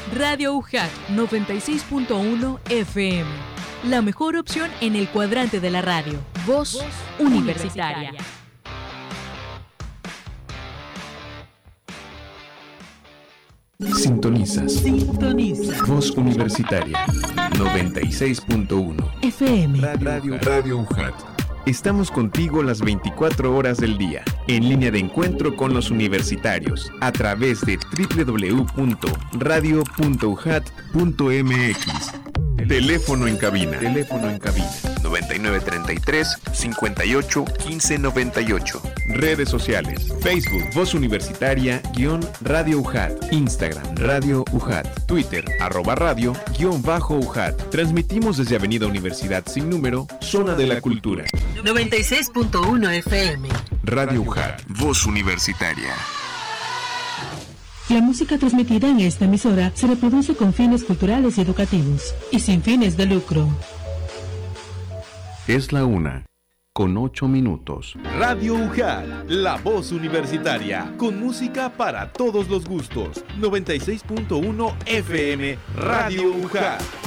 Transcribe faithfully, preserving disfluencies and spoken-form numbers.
Radio U J A T noventa y seis punto uno F M. La mejor opción en el cuadrante de la radio. Voz, Voz universitaria. universitaria. Sintonizas. Sintoniza. Voz Universitaria noventa y seis punto uno F M. Radio, Radio U J A T. Estamos contigo las veinticuatro horas del día, en línea de encuentro con los universitarios, a través de doble u doble u doble u punto radio punto u j a t punto m x. Teléfono en cabina. Teléfono en cabina. noventa y nueve treinta y tres, cincuenta y ocho, quince noventa y ocho. Redes sociales. Facebook, Voz Universitaria, guión Radio U J A T. Instagram, Radio U J A T. Twitter, arroba radio, guión bajo U J A T. Transmitimos desde Avenida Universidad sin número, Zona de la Cultura. noventa y seis punto uno F M. Radio U J A T. Voz Universitaria. La música transmitida en esta emisora se reproduce con fines culturales y educativos y sin fines de lucro. Es la una, con ocho minutos. Radio U J A T, la voz universitaria, con música para todos los gustos. noventa y seis punto uno F M, Radio U J A T.